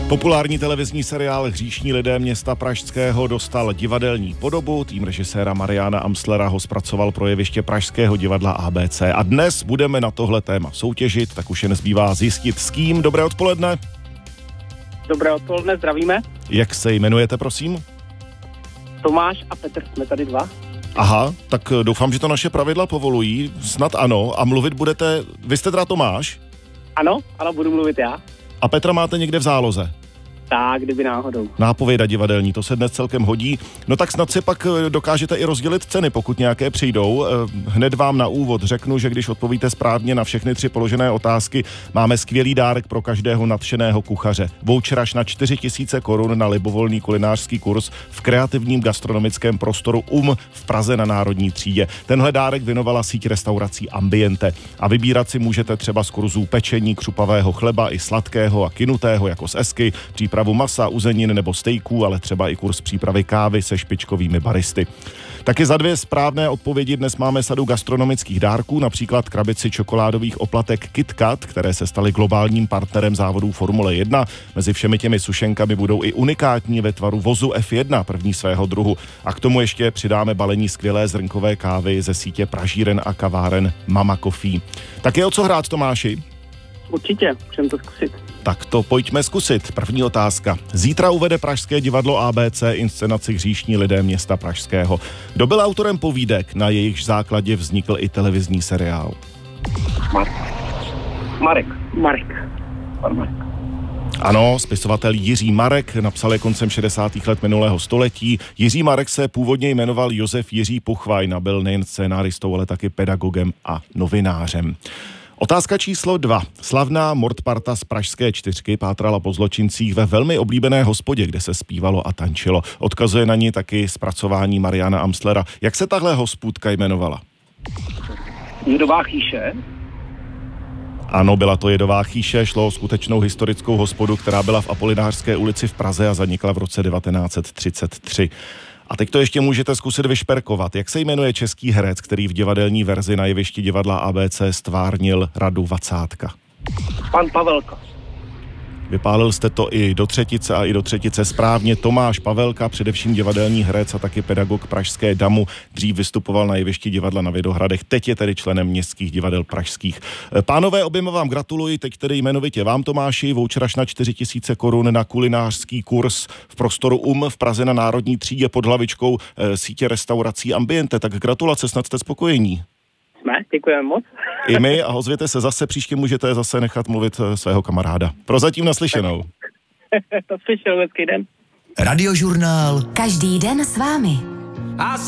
Populární televizní seriál Hříšní lidé města pražského dostal divadelní podobu. Tým režiséra Mariana Amslera ho zpracoval pro jeviště pražského divadla ABC. A dnes budeme na tohle téma soutěžit, tak už jen zbývá zjistit s kým. Dobré odpoledne. Dobré odpoledne, zdravíme. Jak se jmenujete, prosím? Tomáš a Petr, jsme tady dva. Aha, tak doufám, že to naše pravidla povolují. Snad ano. A mluvit budete... Vy jste teda Tomáš? Ano, budu mluvit já. A Petra máte někde v záloze? Tak, kdyby náhodou. Nápověda divadelní, to se dnes celkem hodí. No tak snad si pak dokážete i rozdělit ceny, pokud nějaké přijdou. Hned vám na úvod řeknu, že když odpovíte správně na všechny 3 položené otázky, máme skvělý dárek pro každého nadšeného kuchaře. Voucher až na 4 000 korun na libovolný kulinářský kurz v kreativním gastronomickém prostoru v Praze na Národní třídě. Tenhle dárek věnovala síť restaurací Ambiente. A vybírat si můžete třeba z kurzů pečení, křupavého chleba i sladkého a kynutého jako z esky, přípravu masa, uzenin nebo stejků, ale třeba i kurz přípravy kávy se špičkovými baristy. Taky za 2 správné odpovědi dnes máme sadu gastronomických dárků, například krabici čokoládových oplatek KitKat, které se staly globálním partnerem závodů Formule 1. Mezi všemi těmi sušenkami budou i unikátní ve tvaru vozu F1, první svého druhu. A k tomu ještě přidáme balení skvělé zrnkové kávy ze sítě pražíren a kaváren Mama Coffee. Tak je o co hrát, Tomáši? Určitě, můžeme to zkusit. Tak to pojďme zkusit. První otázka. Zítra uvede pražské divadlo ABC inscenaci Hříšní lidé města pražského. Kdo byl autorem povídek, na jejichž základě vznikl i televizní seriál? Marek. Ano, spisovatel Jiří Marek napsal je koncem 60. let minulého století. Jiří Marek se původně jmenoval Josef Jiří Puchvajna, byl nejen scénáristou, ale taky pedagogem a novinářem. Otázka číslo 2. Slavná mordparta z Pražské 4 pátrala po zločincích ve velmi oblíbené hospodě, kde se zpívalo a tančilo. Odkazuje na ní taky zpracování Mariana Amslera. Jak se tahle hospůdka jmenovala? Jedová chýše. Ano, byla to Jedová chýše, šlo o skutečnou historickou hospodu, která byla v Apolinářské ulici v Praze a zanikla v roce 1933. A teď to ještě můžete zkusit vyšperkovat. Jak se jmenuje český herec, který v divadelní verzi na jevišti divadla ABC stvárnil Radu Vacátka? Pan Pavelka. Vypálil jste to i do třetice a i do třetice správně. Tomáš Pavelka, především divadelní herec a taky pedagog pražské Damu. Dřív vystupoval na jevišti divadla na Vědohradech, teď je tedy členem městských divadel pražských. Pánové, oběma vám gratuluji, teď tedy jmenovitě vám, Tomáši, voucher až na 4 000 korun na kulinářský kurz v prostoru v Praze na Národní třídě pod hlavičkou sítě restaurací Ambiente. Tak gratulace, snad jste spokojení. Děkujeme moc. I my a ozvěte se zase, příště můžete zase nechat mluvit svého kamaráda. Prozatím naslyšenou. Naslyšenou, hezký den. Radiožurnál. Každý den s vámi.